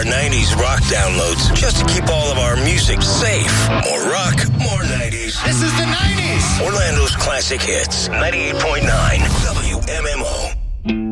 our 90s rock downloads just to keep all of our music safe. More rock, more 90s. This is the 90s. Orlando's classic hits. 98.9 WMMO.